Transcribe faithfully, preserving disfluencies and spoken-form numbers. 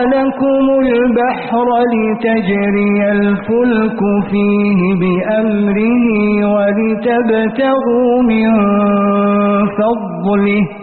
لكم البحر لتجري الفلك فيه بأمره ولتبتغوا من فضله